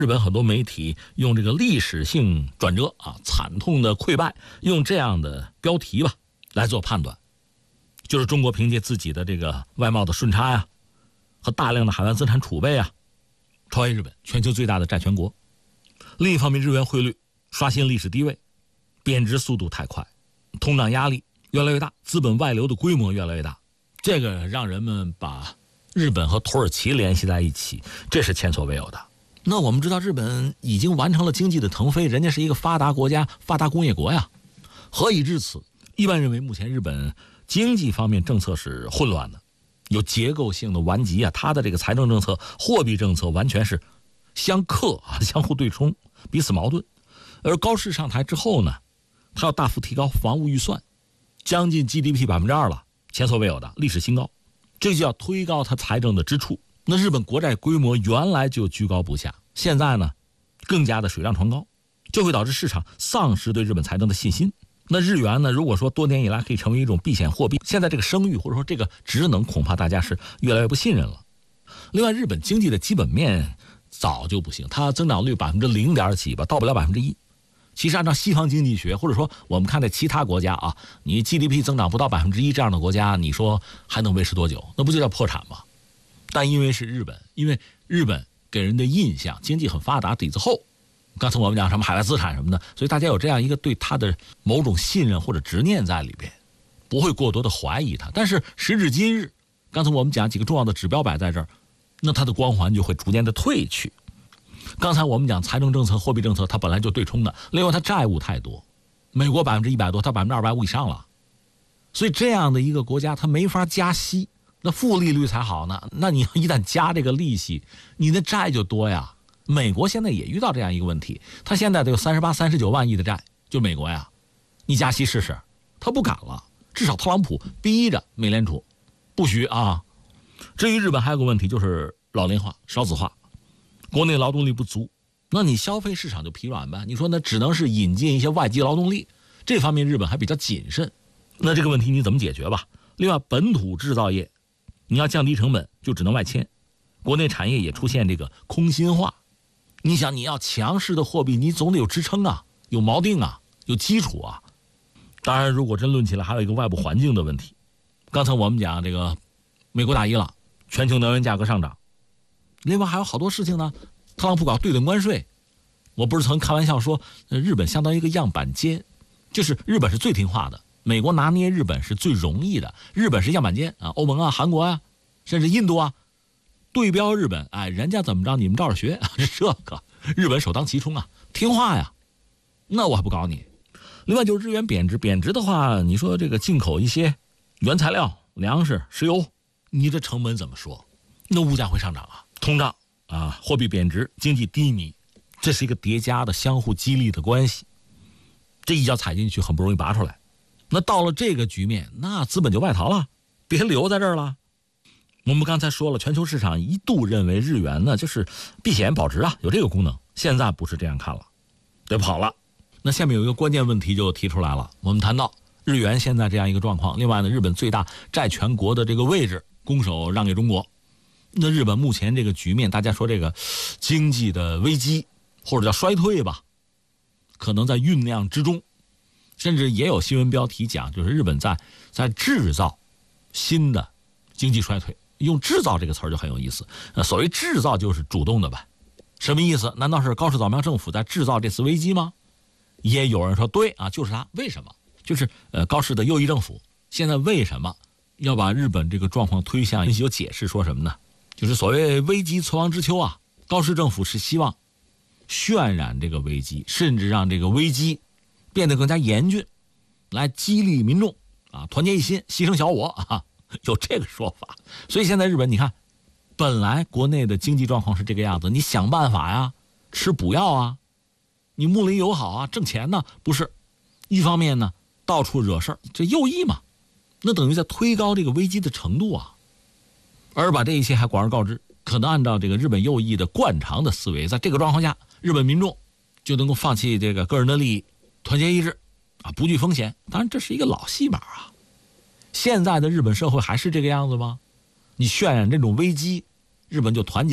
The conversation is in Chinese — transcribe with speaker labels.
Speaker 1: 日本很多媒体用这个历史性转折啊，惨痛的溃败，用这样的标题吧来做判断，就是中国凭借自己的这个外贸的顺差呀，和大量的海外资产储备啊，超越日本，全球最大的债权国。另一方面，日元汇率刷新历史低位，贬值速度太快，通胀压力越来越大，资本外流的规模越来越大，这个让人们把日本和土耳其联系在一起，这是前所未有的。那我们知道日本已经完成了经济的腾飞，人家是一个发达国家，发达工业国呀。何以至此？一般认为目前日本经济方面政策是混乱的，有结构性的顽疾啊，它的这个财政政策、货币政策完全是相克啊，相互对冲，彼此矛盾。而高市上台之后呢，他要大幅提高防务预算，将近 GDP 2%了，前所未有的历史新高，这就要推高他财政的支出。那日本国债规模原来就居高不下，现在呢更加的水涨船高，就会导致市场丧失对日本财政的信心。那日元呢，如果说多年以来可以成为一种避险货币，现在这个声誉或者说这个职能恐怕大家是越来越不信任了。另外，日本经济的基本面早就不行，它增长率0.几吧，到不了1%。其实按照西方经济学，或者说我们看待其他国家啊，你 GDP 增长不到1%这样的国家，你说还能维持多久？那不就叫破产吗？但因为是日本，因为日本给人的印象经济很发达，底子厚，刚才我们讲什么海外资产什么的，所以大家有这样一个对他的某种信任或者执念在里边，不会过多的怀疑他。但是时至今日，刚才我们讲几个重要的指标摆在这儿，那它的光环就会逐渐的褪去。刚才我们讲财政政策、货币政策，它本来就对冲的，另外它债务太多，美国100%多，它250%以上了，所以这样的一个国家，它没法加息。那负利率才好呢，那你一旦加这个利息，你的债就多呀。美国现在也遇到这样一个问题，他现在得有39万亿的债，就美国呀，你加息试试，他不敢了，至少特朗普逼着美联储不许啊。至于日本还有个问题，就是老龄化、少子化，国内劳动力不足，那你消费市场就疲软呗。你说那只能是引进一些外籍劳动力，这方面日本还比较谨慎。那这个问题你怎么解决吧？另外，本土制造业你要降低成本，就只能外迁，国内产业也出现这个空心化。你想，你要强势的货币，你总得有支撑啊，有锚定啊，有基础啊。当然，如果真论起来，还有一个外部环境的问题。刚才我们讲这个美国打伊朗，全球能源价格上涨，另外还有好多事情呢。特朗普搞对等关税，我不是曾开玩笑说，日本相当于一个样板间，就是日本是最听话的，美国拿捏日本是最容易的，日本是样板间啊，欧盟啊、韩国啊，甚至印度啊，对标日本，哎，人家怎么着你们照着学，这个日本首当其冲啊，听话呀，那我还不搞你。另外就是日元贬值，贬值的话，你说这个进口一些原材料、粮食、石油，你的成本怎么说？那物价会上涨啊，通胀啊，货币贬值，经济低迷，这是一个叠加的相互激励的关系，这一脚踩进去很不容易拔出来。那到了这个局面，那资本就外逃了，别留在这儿了。我们刚才说了，全球市场一度认为日元呢就是避险保值啊，有这个功能，现在不是这样看了，得跑了。那下面有一个关键问题就提出来了，我们谈到日元现在这样一个状况，另外呢，日本最大债权国的这个位置拱手让给中国，那日本目前这个局面，大家说这个经济的危机或者叫衰退吧，可能在酝酿之中，甚至也有新闻标题讲，就是日本在制造新的经济衰退。用制造这个词儿就很有意思，所谓制造就是主动的呗，什么意思？难道是高市早苗政府在制造这次危机吗？也有人说对啊，就是他。为什么？就是高市的右翼政府现在为什么要把日本这个状况推向？有解释说什么呢？就是所谓危机存亡之秋啊，高市政府是希望渲染这个危机，甚至让这个危机变得更加严峻，来激励民众啊，团结一心，牺牲小我啊。有这个说法。所以现在日本你看，本来国内的经济状况是这个样子，你想办法呀，吃补药啊，你睦邻友好啊，挣钱呢，不是一方面呢到处惹事儿，这右翼嘛，那等于在推高这个危机的程度啊，而把这一切还广而告之，可能按照这个日本右翼的惯常的思维，在这个状况下，日本民众就能够放弃这个个人的利益，团结一致啊，不惧风险。当然这是一个老戏码啊，现在的日本社会还是这个样子吗？你渲染这种危机，日本就团结